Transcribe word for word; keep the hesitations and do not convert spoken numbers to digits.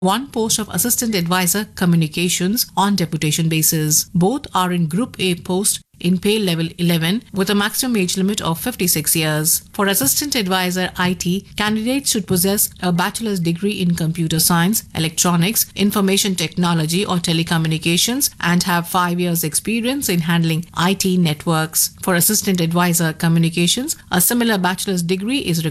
one post of Assistant Advisor Communications on deputation basis. Both are in Group A post in pay level eleven with a maximum age limit of fifty-six years. For Assistant Advisor I T, candidates should possess a bachelor's degree in computer science, electronics, information technology or telecommunications and have five years experience in handling I T networks. For Assistant Advisor Communications, a similar bachelor's degree is required